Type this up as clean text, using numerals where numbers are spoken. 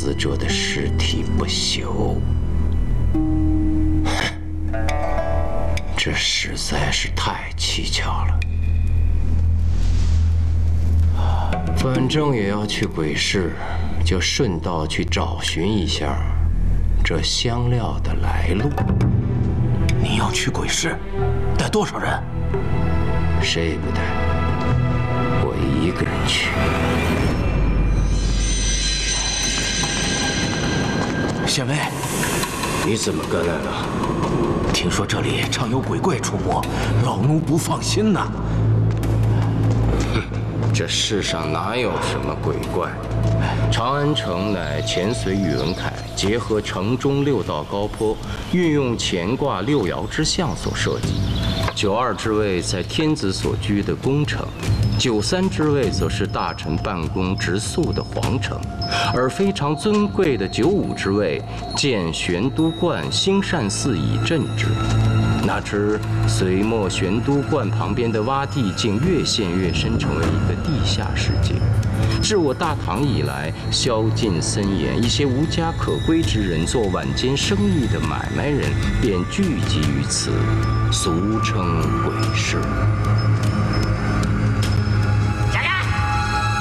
死者的尸体不朽。这实在是太蹊跷了。反正也要去鬼市，就顺道去找寻一下这香料的来路。 你要去鬼市，带多少人？ 谁也不带，我一个人去。 县尉， 你怎么跟来了？ 听说这里常有鬼怪出没，老奴不放心呐。 这世上哪有什么鬼怪？长安城乃前隋宇文恺结合城中6道高坡，运用乾卦6爻之象所设计。92之位在天子所居的宫城，93之位则是大臣办公直宿的皇城，而非常尊贵的95之位建玄都观、兴善寺以镇之。哪知隋末玄都观旁边的洼地竟越陷越深，成为一个地下世界。自我大唐以来，宵禁森严，一些无家可归之人做晚间生意的买卖人便聚集于此，俗称鬼市。